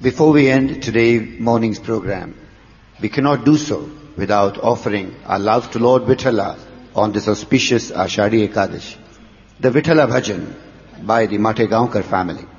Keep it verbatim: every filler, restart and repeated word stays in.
Before we end today's morning's program, we cannot do so without offering our love to Lord Vithala on this auspicious Ashadhi Ekadashi. The Vithala Bhajan by the Mategaonkar family.